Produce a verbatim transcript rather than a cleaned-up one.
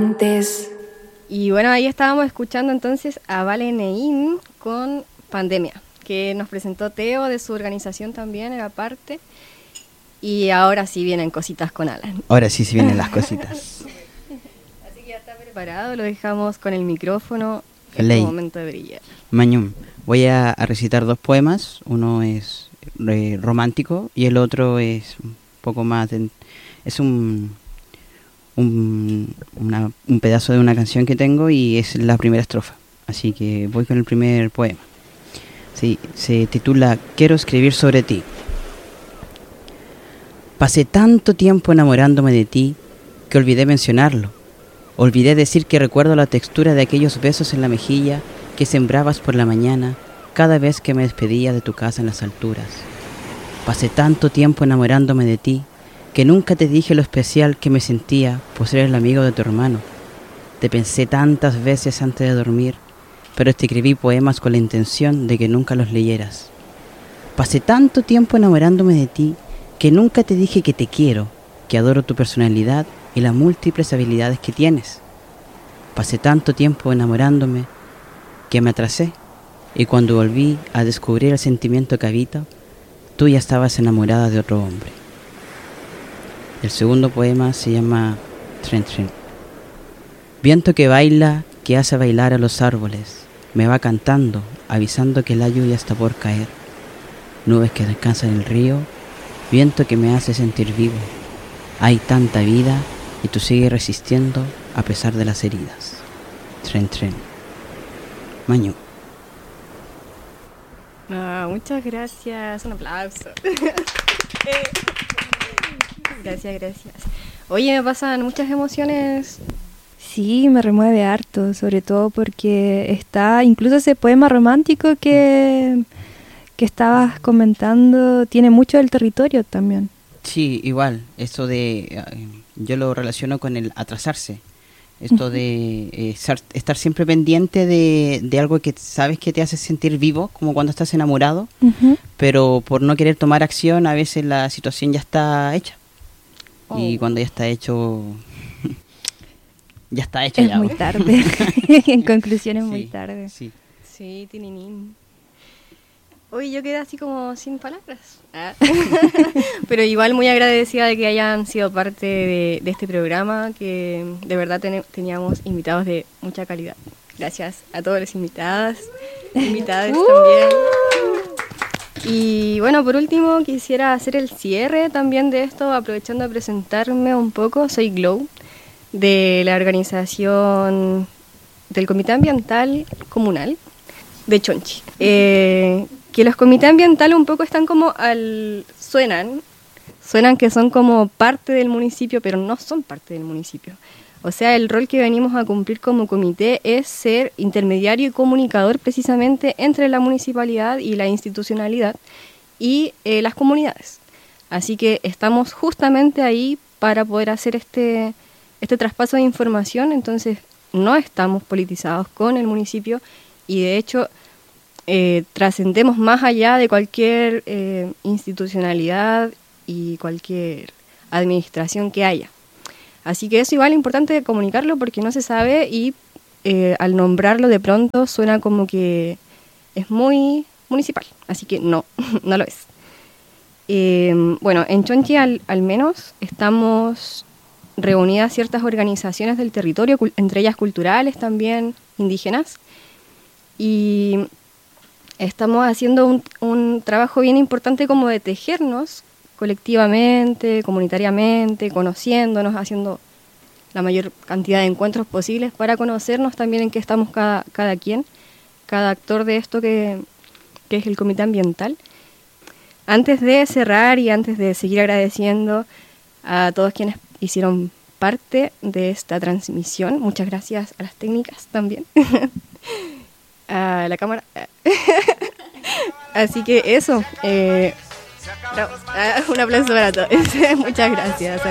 Y bueno, ahí estábamos escuchando entonces a Vale Neim con Pandemia, que nos presentó Teo de su organización también, era parte. Y ahora sí vienen cositas con Alan. Ahora sí se vienen las cositas. Así que ya está preparado, lo dejamos con el micrófono. Es Ley. el momento de brillar. Mañum, voy a, a recitar dos poemas. Uno es eh, romántico y el otro es un poco más... De, es un... Un, una, un pedazo de una canción que tengo y es la primera estrofa, así que voy con el primer poema. Sí, se titula Quiero escribir sobre ti. Pasé tanto tiempo enamorándome de ti que olvidé mencionarlo. Olvidé decir que recuerdo la textura de aquellos besos en la mejilla que sembrabas por la mañana cada vez que me despedía de tu casa en las alturas. Pasé tanto tiempo enamorándome de ti que nunca te dije lo especial que me sentía por ser el amigo de tu hermano. Te pensé tantas veces antes de dormir, pero te escribí poemas con la intención de que nunca los leyeras. Pasé tanto tiempo enamorándome de ti que nunca te dije que te quiero, que adoro tu personalidad y las múltiples habilidades que tienes. Pasé tanto tiempo enamorándome que me atrasé, y cuando volví a descubrir el sentimiento que habita, tú ya estabas enamorada de otro hombre. El segundo poema se llama Tren Tren. Viento que baila, que hace bailar a los árboles, me va cantando, avisando que la lluvia está por caer. Nubes que descansan en el río, viento que me hace sentir vivo. Hay tanta vida y tú sigues resistiendo a pesar de las heridas. Tren Tren. Mañu. Ah, muchas gracias, un aplauso. Gracias, gracias. Oye, me pasan muchas emociones. Sí, me remueve harto, sobre todo porque está, incluso ese poema romántico que, que estabas comentando, tiene mucho del territorio también. Sí, igual, esto de, yo lo relaciono con el atrasarse, esto uh-huh. de eh, ser, estar siempre pendiente de, de algo que sabes que te hace sentir vivo, como cuando estás enamorado, uh-huh. pero por no querer tomar acción, a veces la situación ya está hecha. Oh. Y cuando ya está hecho, ya está hecho. Es ya, muy pues. tarde, en conclusión es sí, muy tarde. Sí, sí, tininín. Uy, yo quedé así como sin palabras. Ah. Pero igual muy agradecida de que hayan sido parte de, de este programa, que de verdad ten, teníamos invitados de mucha calidad. Gracias a todos los invitadas, invitadas uh. también. Y bueno, por último quisiera hacer el cierre también de esto, aprovechando de presentarme un poco. Soy Glow, de la organización del Comité Ambiental Comunal de Chonchi. Eh, que los comités ambientales un poco están como al... suenan, suenan que son como parte del municipio, pero no son parte del municipio. O sea, el rol que venimos a cumplir como comité es ser intermediario y comunicador precisamente entre la municipalidad y la institucionalidad y eh, las comunidades. Así que estamos justamente ahí para poder hacer este, este traspaso de información. Entonces no estamos politizados con el municipio y de hecho eh, trascendemos más allá de cualquier eh, institucionalidad y cualquier administración que haya. Así que eso igual es importante comunicarlo porque no se sabe y eh, al nombrarlo de pronto suena como que es muy municipal, así que no, no lo es. Eh, bueno, en Chonchi al, al menos estamos reunidas ciertas organizaciones del territorio, cul- entre ellas culturales también, indígenas, y estamos haciendo un, un trabajo bien importante como de tejernos colectivamente, comunitariamente, conociéndonos, haciendo la mayor cantidad de encuentros posibles para conocernos también en qué estamos cada, cada quien, cada actor de esto que, que es el Comité Ambiental. Antes de cerrar y antes de seguir agradeciendo a todos quienes hicieron parte de esta transmisión, muchas gracias a las técnicas también, a la cámara. Así que eso, eh, no, un aplauso para todos. Muchas gracias.